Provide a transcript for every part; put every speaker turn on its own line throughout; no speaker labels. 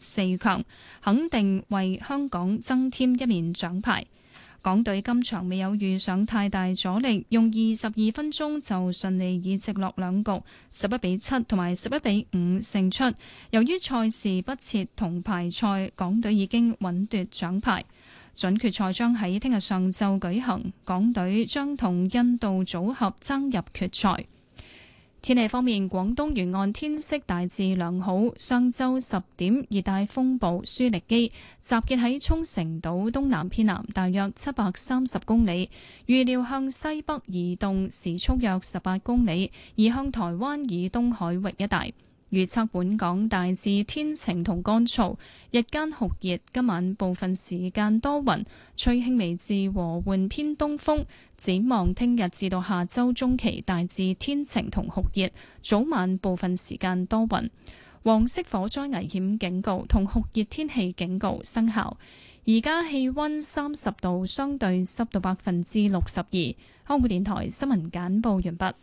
4強，肯定為香港增添一面獎牌。港隊今場未有遇上太大阻力，用22分鐘就順利以直落兩局11-7同埋11-5勝出。由於賽事不設銅牌賽，港隊已經穩奪獎牌。準決賽將喺聽日上晝舉行，港隊將同印度組合爭入決賽。天氣方面，廣東沿岸天色大致良好。上晝10點，熱帶風暴舒力基集結喺沖繩島東南偏南，大約730公里，預料向西北移動，時速約18公里，移向台灣以東海域一帶。預測本港大致天晴同乾燥，日間酷熱，今晚部分時間多雲，吹輕微至和緩偏東風。展望聽日至到下周中期，大致天晴同酷熱，早晚部分時間多雲。黃色火災危險警告同酷熱天氣警告生效。而家氣溫30度，相對濕度62%。香港電台新聞簡報完畢。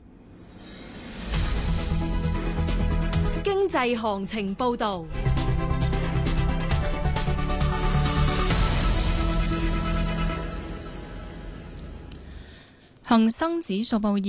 經濟行情報道，
恒生指數報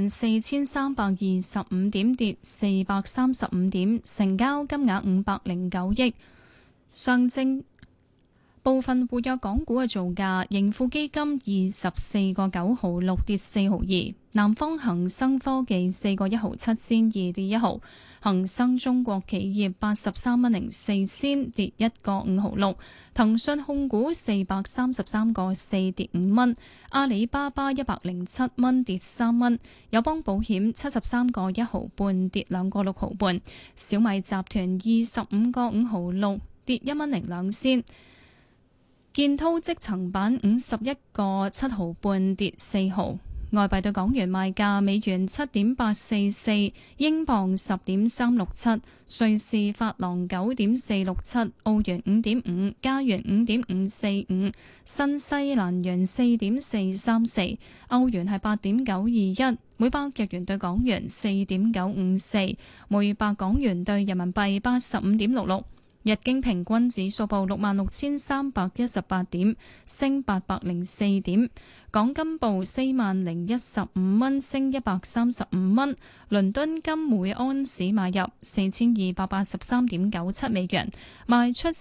24,325點，跌435點，成交金額509億。上證部分活躍港股嘅造價，盈富基金24個9毫6跌4毫2，南方恒生科技4個1毫7仙2跌1毫，恒生中國企業83蚊04仙跌1個5毫6，騰訊控股433個4跌5蚊，阿里巴巴107蚊跌3蚊，友邦保險73個1毫半跌2個6毫半，小米集團25個5毫6跌1蚊02仙。建滔積層板51個7毫半跌4毫，外幣對港元賣價：美元7.844，英鎊10.367，瑞士法郎9.467，澳元5.5，加元5.545，新西蘭元4.434，歐元係8.921，每百日元對港元4.954，每百港元對人民幣85.66。日經平均指數報66,318點，升804點。港金報40,015蚊，升135蚊。倫敦金每安士買入4,283.97美元，賣出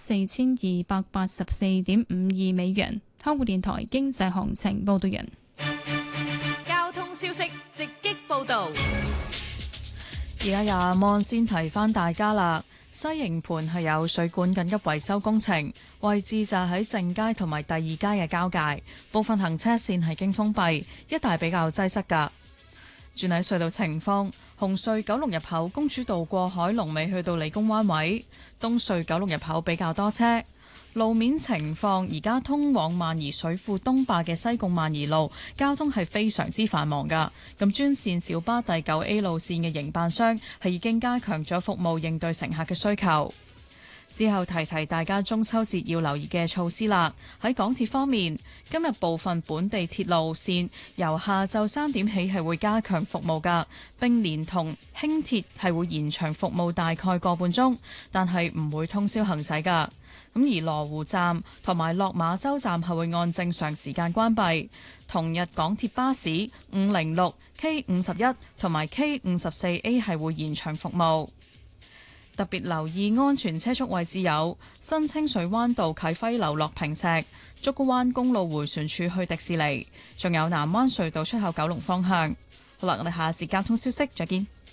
4,284.52美元。香港電台經濟行情報道完。
交通消息直擊報道。
而家有阿mon先提翻大家啦。西營盤係有水管緊急維修工程，位置就喺正街同埋第二街嘅交界，部分行車線係經封閉，一帶比較擠塞㗎。轉喺隧道情況，紅隧九龍入口公主道過海龍尾去到理工灣位，東隧九龍入口比較多車。路面情況，而家通往萬宜水庫東壩嘅西貢萬宜路交通係非常之繁忙㗎。咁專線小巴第9A 路線嘅營辦商係已經加強咗服務，應對乘客嘅需求。之後提提大家中秋節要留意嘅措施啦。喺港鐵方面，今日部分本地鐵路線由下晝3點起係會加強服務㗎，並連同輕鐵係會延長服務大概個半鐘，但係唔會通宵行駛㗎。咁而羅湖站同埋落馬洲站係會按正常時間關閉。同日港鐵巴士506、K51 同埋 K54A 係會延長服務。特別留意安全車速位置有新清水灣道啟輝樓落坪石、竹篙灣公路迴旋處去迪士尼，仲有南灣隧道出口九龍方向。好啦，我哋下一節交通消息再見。